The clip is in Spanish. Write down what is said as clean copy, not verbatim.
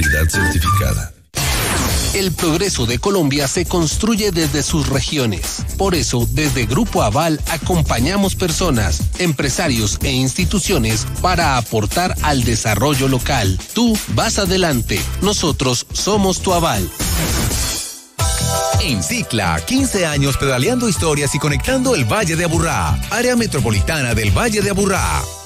calidad certificada. El progreso de Colombia se construye desde sus regiones. Por eso, desde Grupo Aval acompañamos personas, empresarios e instituciones para aportar al desarrollo local. Tú vas adelante, nosotros somos tu aval. En Cicla, 15 años pedaleando historias y conectando el Valle de Aburrá, área metropolitana del Valle de Aburrá.